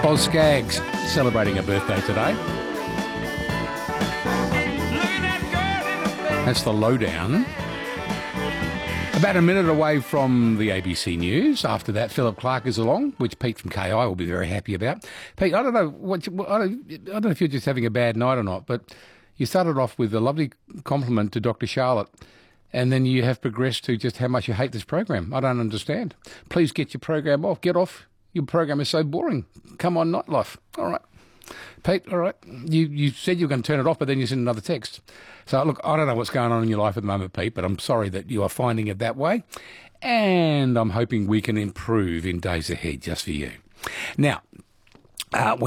Oz Skaggs celebrating a birthday today. That's the lowdown. About a minute away from the ABC News. After that, Philip Clark is along, which Pete from KI will be very happy about. Pete, I don't know if you're just having a bad night or not, but you started off with a lovely compliment to Dr. Charlotte, and then you have progressed to just how much you hate this program. I don't understand. Please get your program off. Get off. Your program is so boring. Come on, Nightlife. All right. Pete, all right. You said you were going to turn it off, but then you sent another text. So, look, I don't know what's going on in your life at the moment, Pete, but I'm sorry that you are finding it that way. And I'm hoping we can improve in days ahead just for you. Now,